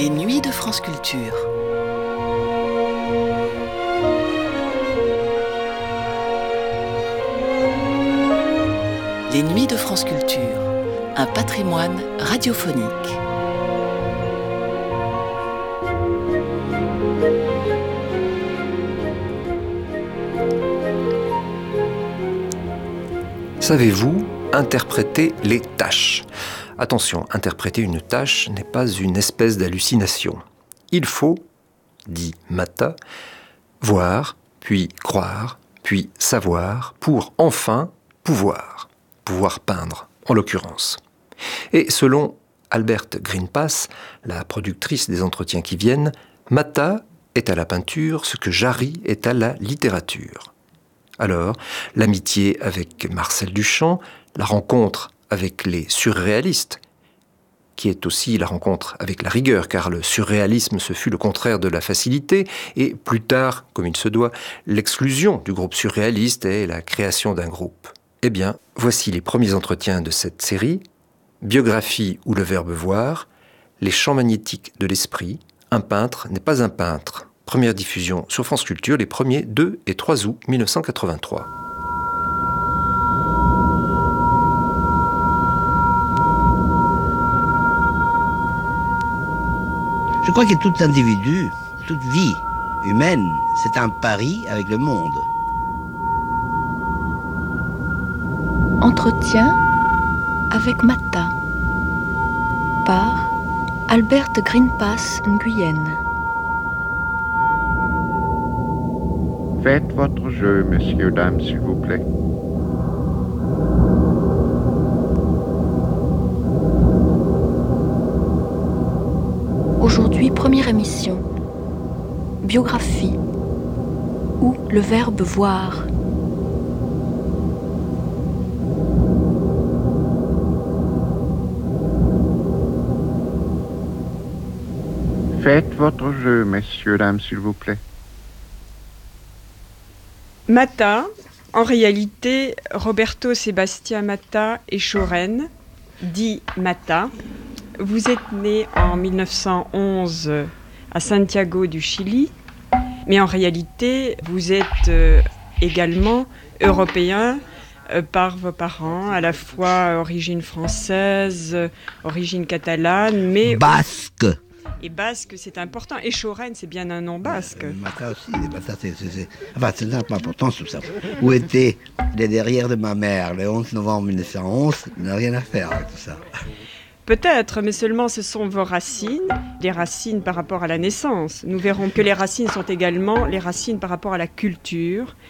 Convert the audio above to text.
Les nuits de France Culture. Les nuits de France Culture, un patrimoine radiophonique. Savez-vous interpréter les tâches ? Attention, interpréter une tâche n'est pas une espèce d'hallucination. Il faut, dit Matta, voir, puis croire, puis savoir, pour enfin pouvoir peindre, en l'occurrence. Et selon Alberte Greenpass, la productrice des entretiens qui viennent, Matta est à la peinture ce que Jarry est à la littérature. Alors, l'amitié avec Marcel Duchamp, la rencontre avec les surréalistes, qui est aussi la rencontre avec la rigueur, car le surréalisme, ce fut le contraire de la facilité, et plus tard, comme il se doit, l'exclusion du groupe surréaliste et la création d'un groupe. Eh bien, voici les premiers entretiens de cette série, Biographie ou le verbe voir, les champs magnétiques de l'esprit, un peintre n'est pas un peintre. Première diffusion sur France Culture les 1er, 2 et 3 août 1983. Je crois que tout individu, toute vie humaine, c'est un pari avec le monde. Entretien avec Matta par Alberte Greenpass Nguyen. Faites votre jeu, messieurs, dames, s'il vous plaît. Aujourd'hui, première émission. Biographie ou le verbe voir. Faites votre jeu, messieurs, dames, s'il vous plaît. Matta, en réalité, Roberto Sebastián Matta et Schoren, dit Matta. Vous êtes né en 1911 à Santiago du Chili, mais en réalité, vous êtes également européen par vos parents, à la fois origine française, origine catalane, mais... Basque. Et basque, c'est important. Et Schoren, c'est bien un nom basque. Matta aussi, Matta, c'est pas important tout ça. Où étaient les derrières de ma mère le 11 novembre 1911, il n'a rien à faire avec tout ça. Peut-être, mais seulement ce sont vos racines, les racines par rapport à la naissance. Nous verrons que les racines sont également les racines par rapport à la culture